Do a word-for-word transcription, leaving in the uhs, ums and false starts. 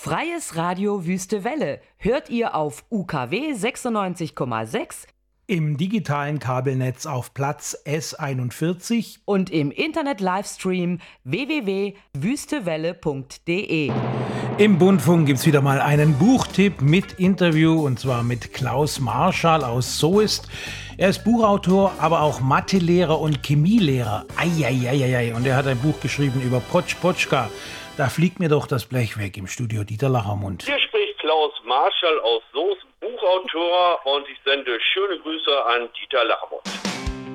Freies Radio Wüste Welle hört ihr auf U K W sechsundneunzig Komma sechs, im digitalen Kabelnetz auf Platz S einundvierzig und im Internet-Livestream w w w punkt wüstewelle punkt d e. Im Bundfunk gibt es wieder mal einen Buchtipp mit Interview, und zwar mit Klaus Marschall aus Soest. Er ist Buchautor, aber auch Mathelehrer und Chemielehrer. Eieieiei. Und er hat ein Buch geschrieben über Potsch Potschka. Da fliegt mir doch das Blech weg im Studio Dieter Lachermund. Hier spricht Klaus Marschall aus Soest, Buchautor, und ich sende schöne Grüße an Dieter Lachermund.